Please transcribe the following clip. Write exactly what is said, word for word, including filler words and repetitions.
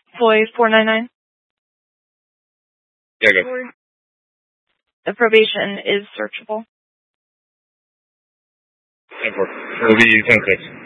Floyd four nine nine. Yeah, go. The probation is searchable. ten four. It'll be ten six.